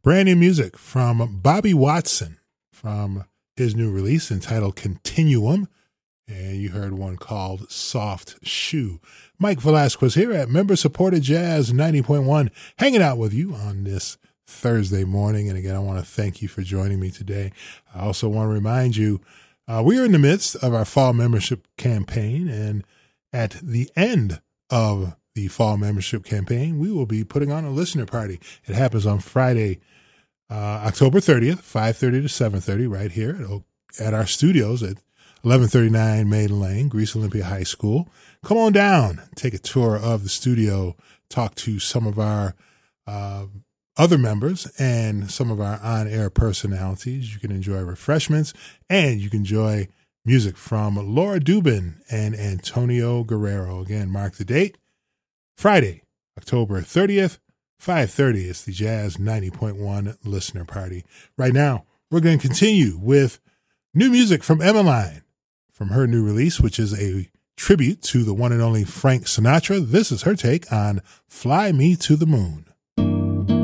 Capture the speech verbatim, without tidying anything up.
Brand new music from Bobby Watson from his new release entitled Continuum. And you heard one called Soft Shoe. Mike Velasquez here at member-supported Jazz ninety point one, hanging out with you on this Thursday morning. And again, I want to thank you for joining me today. I also want to remind you, uh, we are in the midst of our fall membership campaign. And at the end of the fall membership campaign, we will be putting on a listener party. It happens on Friday, uh, October thirtieth, five thirty to seven thirty, right here at, at our studios at eleven thirty-nine Maiden Lane, Greece Olympia High School. Come on down, take a tour of the studio, talk to some of our uh, other members and some of our on-air personalities. You can enjoy refreshments and you can enjoy music from Laura Dubin and Antonio Guerrero. Again, mark the date, Friday, October thirtieth, five thirty. It's the Jazz ninety point one listener party. Right now, we're going to continue with new music from Emmeline from her new release, which is a tribute to the one and only Frank Sinatra. This is her take on Fly Me to the Moon.